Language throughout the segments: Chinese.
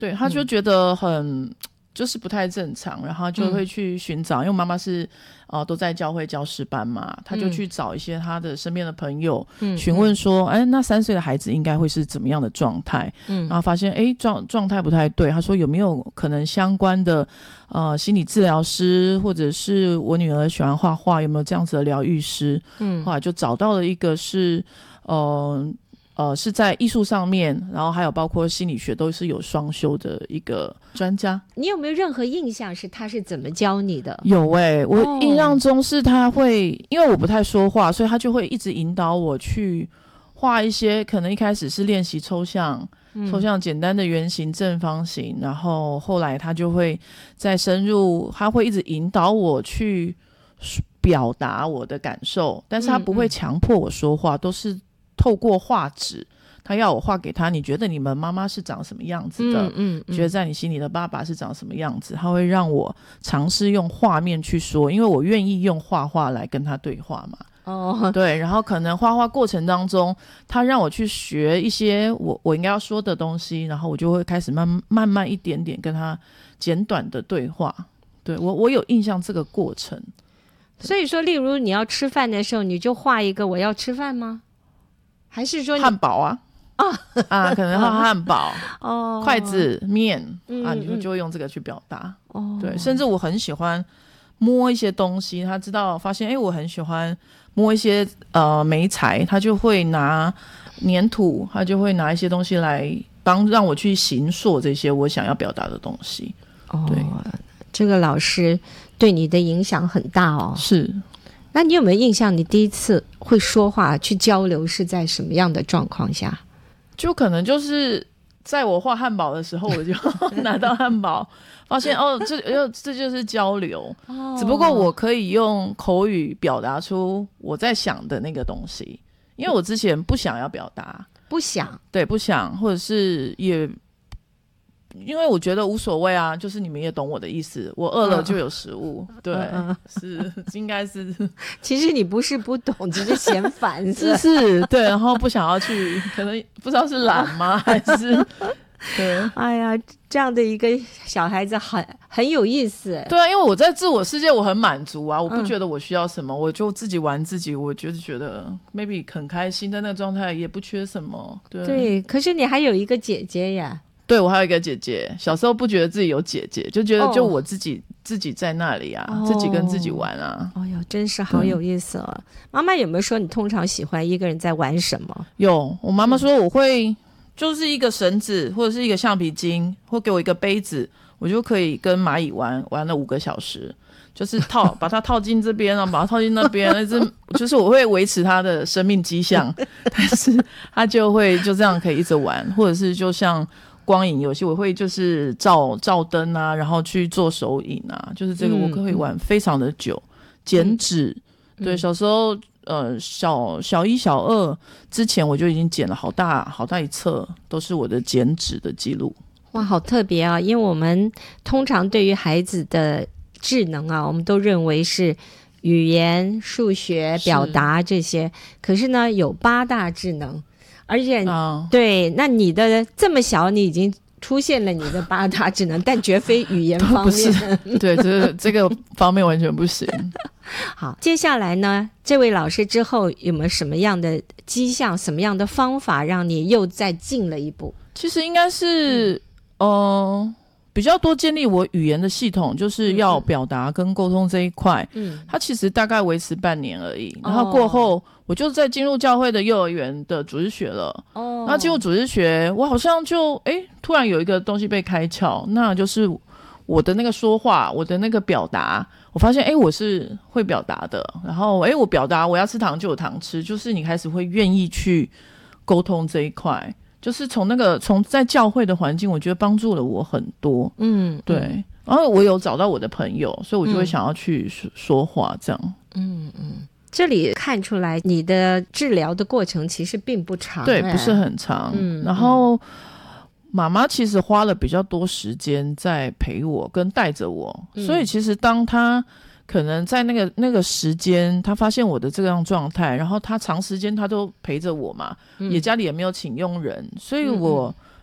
对，他就觉得就是不太正常，然后就会去寻找，因为我妈妈是都在教会教师班嘛，他就去找一些他的身边的朋友，询问说，那3岁的孩子应该会是怎么样的状态？然后发现状态不太对，他说有没有可能相关的心理治疗师，或者是我女儿喜欢画画，有没有这样子的疗愈师？后来就找到了一个是是在艺术上面，然后还有包括心理学都是有双修的一个专家。 你有没有任何印象是他是怎么教你的？ 有我印象中是他会，因为我不太说话，所以他就会一直引导我去画一些，可能一开始是练习抽象简单的圆形正方形，然后后来他就会再深入，他会一直引导我去表达我的感受，但是他不会强迫我说话，都是透过画纸，他要我画给他，你觉得你们妈妈是长什么样子的？觉得在你心里的爸爸是长什么样子？他会让我尝试用画面去说，因为我愿意用画画来跟他对话嘛。对，然后可能画画过程当中，他让我去学一些我应该要说的东西，然后我就会开始慢慢一点点跟他简短的对话。对，我有印象这个过程。 所以说，例如你要吃饭的时候，你就画一个我要吃饭吗？还是说汉堡啊？可能画汉堡筷子面你就会用这个去表达。对，甚至我很喜欢摸一些东西，他发现我很喜欢摸一些媒材，他就会拿粘土，他就会拿一些东西来让我去形塑这些我想要表达的东西。对， 这个老师对你的影响很大哦。 是。 那你有没有印象，你第一次会说话去交流是在什么样的状况下？ 就可能就是在我画汉堡的时候，我就拿到汉堡发现这就是交流。只不过我可以用口语表达出我在想的那个东西，因为我之前不想要表达，不想，或者是也因为我觉得无所谓啊，就是你们也懂我的意思，我饿了就有食物。对，是应该是。 其实你不是不懂，只是嫌烦。 是，对，然后不想要去，可能不知道是懒吗，还是对。 哎呀，这样的一个小孩子很有意思。 对啊，因为我在自我世界我很满足啊，我不觉得我需要什么，我就自己玩自己，我觉得 maybe 很开心，在那个状态也不缺什么。 对，可是你还有一个姐姐呀。 对，我还有一个姐姐，小时候不觉得自己有姐姐，就觉得就我自己在那里啊，自己跟自己玩啊。 哎呦，真是好有意思哦。妈妈有没有说你通常喜欢一个人在玩什么？ 有，我妈妈说我会就是一个绳子或者是一个橡皮筋，或给我一个杯子，我就可以跟蚂蚁玩了5个小时，就是把它套进这边，然后把它套进那边，就是我会维持它的生命迹象，但是它就会就这样可以一直玩，或者是就像光影游戏，我会就是照灯啊，然后去做手影啊，就是这个我可以玩非常的久。剪纸，对，小时候小一小二之前我就已经剪了好大一册，都是我的剪纸的记录。 哇，好特别啊！因为我们通常对于孩子的智能啊，我们都认为是语言、数学、表达这些，可是呢，有8大智能。而且对，那你的这么小，你已经出现了你的8大智能，但绝非语言方面。 对，这个方面完全不行。 好，接下来呢，这位老师之后有没有什么样的迹象，什么样的方法让你又再进了一步？ 其实应该是比较多建立我语言的系统，就是要表达跟沟通这一块。它其实大概维持半年而已，然后过后我就在进入教会的幼儿园的主日学了。然后进入主日学，我好像就突然有一个东西被开窍，那就是我的那个说话，我的那个表达，我发现我是会表达的。然后我表达我要吃糖就有糖吃，就是你开始会愿意去沟通这一块。就是从在教会的环境，我觉得帮助了我很多。对。然后我有找到我的朋友，所以我就会想要去说话这样。 这里看出来你的治疗的过程其实并不长。 对，不是很长。然后妈妈其实花了比较多时间在陪我跟带着我，所以其实当她可能在那个时间，他发现我的这样状态，然后他长时间他都陪着我嘛，也家里也没有请佣人，所以我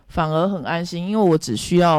反而很安心，因为我只需要